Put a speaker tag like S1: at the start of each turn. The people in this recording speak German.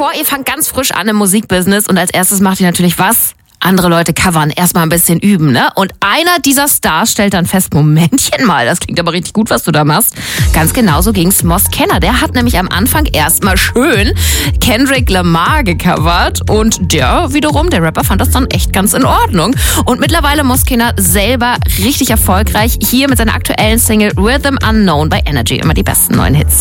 S1: vor, ihr fangt ganz frisch an im Musikbusiness und als erstes macht ihr natürlich was? Andere Leute covern, erstmal ein bisschen üben, ne? Und einer dieser Stars stellt dann fest, Momentchen mal, das klingt aber richtig gut, was du da machst. Ganz genauso ging's Mos Kenner. Der hat nämlich am Anfang erstmal schön Kendrick Lamar gecovert und der wiederum, der Rapper, fand das dann echt ganz in Ordnung. Und mittlerweile Mos Kenner selber richtig erfolgreich, hier mit seiner aktuellen Single Rhythm Unknown bei Energy. Immer die besten neuen Hits.